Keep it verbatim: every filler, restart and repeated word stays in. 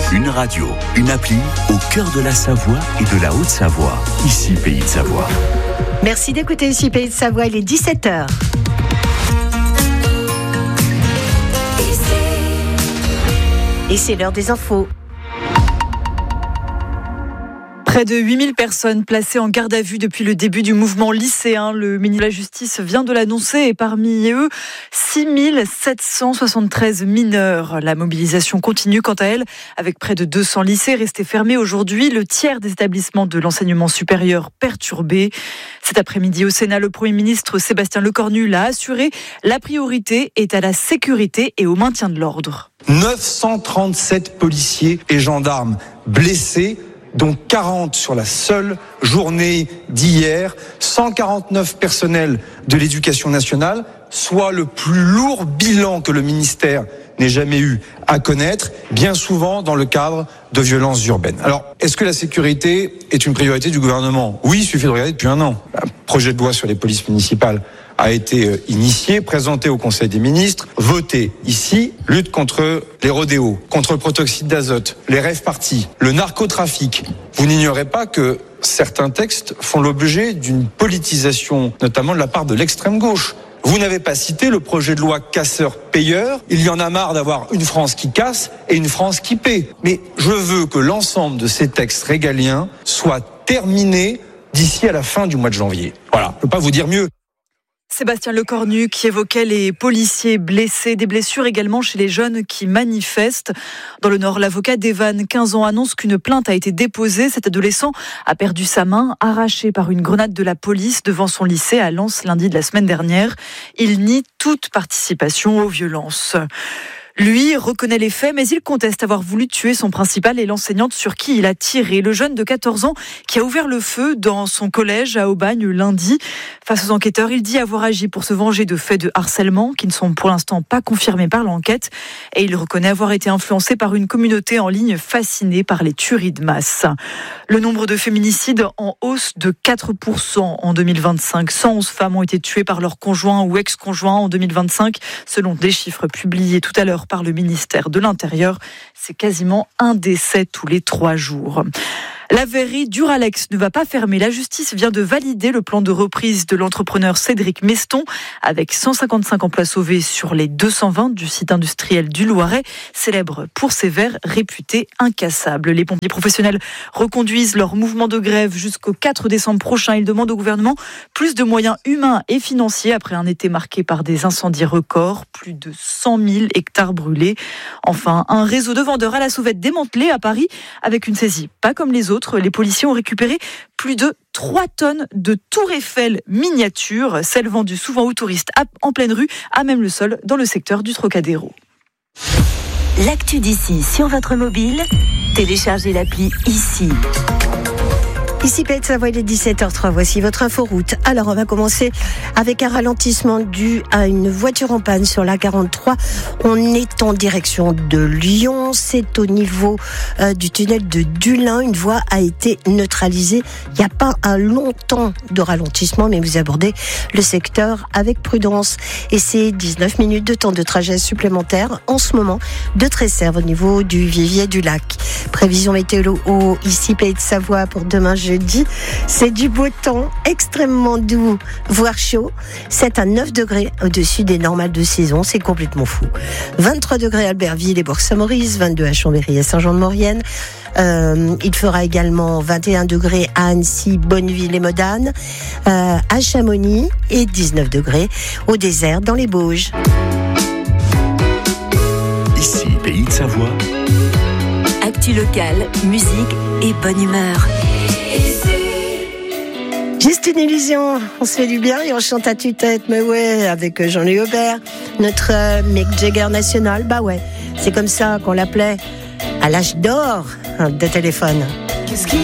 Une radio, une appli au cœur de la Savoie et de la Haute-Savoie. Ici, Pays de Savoie. Merci d'écouter ici Pays de Savoie, il est dix-sept heures. Et c'est l'heure des infos. Près de huit mille personnes placées en garde à vue depuis le début du mouvement lycéen. Le ministre de la Justice vient de l'annoncer et parmi eux, six mille sept cent soixante-treize mineurs. La mobilisation continue quant à elle avec près de deux cents lycées restés fermés aujourd'hui. Le tiers des établissements de l'enseignement supérieur perturbés. Cet après-midi au Sénat, le Premier ministre Sébastien Lecornu l'a assuré. La priorité est à la sécurité et au maintien de l'ordre. neuf cent trente-sept policiers et gendarmes blessés, dont quarante sur la seule journée d'hier, cent quarante-neuf personnels de l'éducation nationale, soit le plus lourd bilan que le ministère n'ait jamais eu à connaître, bien souvent dans le cadre de violences urbaines. Alors, est-ce que la sécurité est une priorité du gouvernement ? Oui, il suffit de regarder depuis un an. Un projet de loi sur les polices municipales a été initié, présenté au Conseil des ministres, voté ici, lutte contre les rodéos, contre le protoxyde d'azote, les rave-parties, le narcotrafic. Vous n'ignorez pas que certains textes font l'objet d'une politisation, notamment de la part de l'extrême gauche. Vous n'avez pas cité le projet de loi casseur-payeur. Il y en a marre d'avoir une France qui casse et une France qui paie. Mais je veux que l'ensemble de ces textes régaliens soient terminés d'ici à la fin du mois de janvier. Voilà, je ne peux pas vous dire mieux. Sébastien Lecornu qui évoquait les policiers blessés, des blessures également chez les jeunes qui manifestent. Dans le Nord, l'avocat d'Evan, quinze ans, annonce qu'une plainte a été déposée. Cet adolescent a perdu sa main, arrachée par une grenade de la police devant son lycée à Lens lundi de la semaine dernière. Il nie toute participation aux violences. Lui reconnaît les faits, mais il conteste avoir voulu tuer son principal et l'enseignante sur qui il a tiré. Le jeune de quatorze ans qui a ouvert le feu dans son collège à Aubagne lundi. Face aux enquêteurs, il dit avoir agi pour se venger de faits de harcèlement qui ne sont pour l'instant pas confirmés par l'enquête. Et il reconnaît avoir été influencé par une communauté en ligne fascinée par les tueries de masse. Le nombre de féminicides en hausse de quatre pour cent en deux mille vingt-cinq. cent onze femmes ont été tuées par leur conjoint ou ex-conjoint en deux mille vingt-cinq, selon des chiffres publiés tout à l'heure par le ministère de l'Intérieur. C'est quasiment un décès tous les trois jours. La verrerie Duralex ne va pas fermer. La justice vient de valider le plan de reprise de l'entrepreneur Cédric Meston avec cent cinquante-cinq emplois sauvés sur les deux cent vingt du site industriel du Loiret, célèbre pour ses verres réputés incassables. Les pompiers professionnels reconduisent leur mouvement de grève jusqu'au quatre décembre prochain. Ils demandent au gouvernement plus de moyens humains et financiers après un été marqué par des incendies records, plus de cent mille hectares brûlés. Enfin, un réseau de vendeurs à la sauvette démantelé à Paris avec une saisie pas comme les autres. Les policiers ont récupéré plus de trois tonnes de Tour Eiffel miniatures, celles vendues souvent aux touristes en pleine rue, à même le sol, dans le secteur du Trocadéro. L'actu d'ici sur votre mobile, téléchargez l'appli ici. Ici Pays de Savoie, il est dix-sept heures trois, voici votre inforoute. Alors on va commencer avec un ralentissement dû à une voiture en panne sur la quarante-trois. On est en direction de Lyon, c'est au niveau euh, du tunnel de Dulin. Une voie a été neutralisée. Il n'y a pas un long temps de ralentissement, mais vous abordez le secteur avec prudence. Et c'est dix-neuf minutes de temps de trajet supplémentaire en ce moment de Tresserre au niveau du Vivier du Lac. Prévision météo ici Pays de Savoie pour demain jeudi, c'est du beau temps, extrêmement doux, voire chaud. sept à neuf degrés au-dessus des normales de saison, c'est complètement fou. vingt-trois degrés à Albertville et Bourg-Saint-Maurice, vingt-deux à Chambéry et Saint-Jean-de-Maurienne. Euh, il fera également vingt et un degrés à Annecy, Bonneville et Modane, euh, à Chamonix et dix-neuf degrés au désert dans les Bauges. Ici, Pays de Savoie. Actu locale, musique et bonne humeur. Juste une illusion, on se fait du bien et on chante à tue-tête, mais ouais, avec Jean-Louis Aubert, notre euh, Mick Jagger national, bah ouais, c'est comme ça qu'on l'appelait à l'âge d'or hein, de téléphone. Qu'est-ce qui